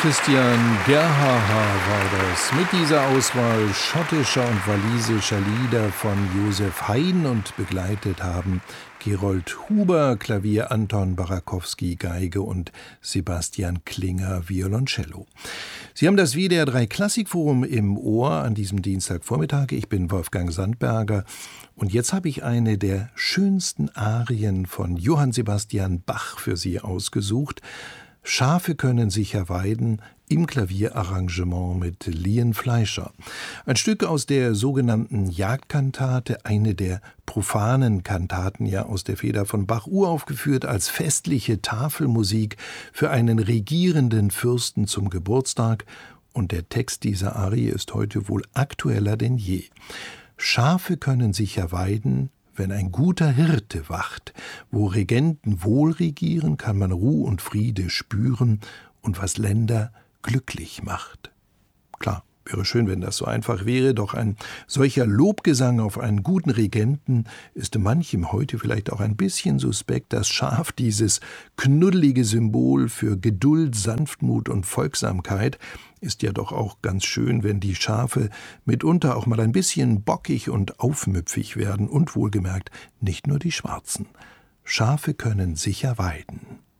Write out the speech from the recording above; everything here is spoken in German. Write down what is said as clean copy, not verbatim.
Christian Gerhaher war das mit dieser Auswahl schottischer und walisischer Lieder von Joseph Haydn, und begleitet haben Gerold Huber, Klavier, Anton Barakowski, Geige und Sebastian Klinger, Violoncello. Sie haben das WDR 3 Klassikforum im Ohr an diesem Dienstagvormittag. Ich bin Wolfgang Sandberger und jetzt habe ich eine der schönsten Arien von Johann Sebastian Bach für Sie ausgesucht. Schafe können sicher weiden, im Klavierarrangement mit Lien Fleischer. Ein Stück aus der sogenannten Jagdkantate, eine der profanen Kantaten ja aus der Feder von Bach, uraufgeführt als festliche Tafelmusik für einen regierenden Fürsten zum Geburtstag. Und der Text dieser Arie ist heute wohl aktueller denn je. Schafe können sicher weiden, wenn ein guter Hirte wacht. Wo Regenten wohl regieren, kann man Ruh und Friede spüren und was Länder glücklich macht. Klar, wäre schön, wenn das so einfach wäre, doch ein solcher Lobgesang auf einen guten Regenten ist manchem heute vielleicht auch ein bisschen suspekt. Das Schaf, dieses knuddelige Symbol für Geduld, Sanftmut und Folgsamkeit, ist ja doch auch ganz schön, wenn die Schafe mitunter auch mal ein bisschen bockig und aufmüpfig werden und wohlgemerkt nicht nur die Schwarzen. Schafe können sicher weiden.